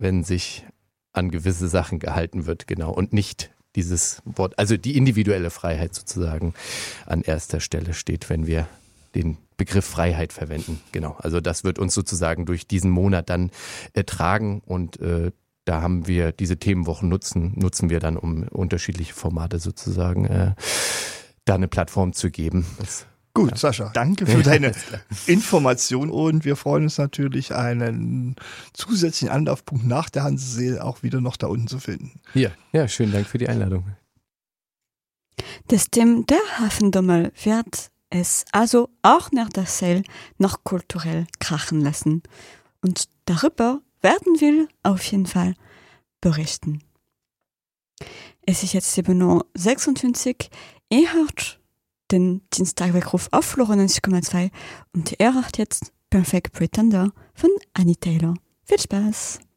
wenn sich an gewisse Sachen gehalten wird, genau. Und nicht dieses Wort, also die individuelle Freiheit sozusagen an erster Stelle steht, wenn wir den Begriff Freiheit verwenden. Genau. Also das wird uns sozusagen durch diesen Monat dann tragen und da haben wir diese Themenwochen nutzen wir dann, um unterschiedliche Formate sozusagen da eine Plattform zu geben. Gut, ja. Sascha, danke für deine Information und wir freuen uns natürlich, einen zusätzlichen Anlaufpunkt nach der Hansesee auch wieder noch da unten zu finden. Ja, schönen Dank für die Einladung. Das Thema der Hafendommel wird es also auch nach der Sale noch kulturell krachen lassen. Und darüber werden wir auf jeden Fall berichten. Es ist jetzt 7:26 Uhr. Ihr hört den Dienstagweckruf auf Flora 90,2 und ihr hört jetzt Perfect Pretender von Annie Taylor. Viel Spaß!